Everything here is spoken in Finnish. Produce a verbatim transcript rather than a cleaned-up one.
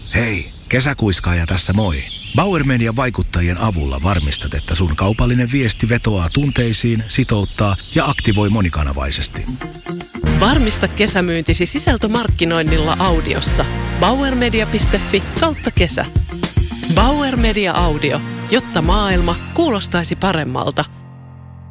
Hei, kesäkuiskaaja tässä moi. Bauer Median vaikuttajien avulla varmistat, että sun kaupallinen viesti vetoaa tunteisiin, sitouttaa ja aktivoi monikanavaisesti. Varmista kesämyyntisi sisältömarkkinoinnilla audiossa. bauermedia piste fi kautta kesä. Bauer Media Audio, jotta maailma kuulostaisi paremmalta.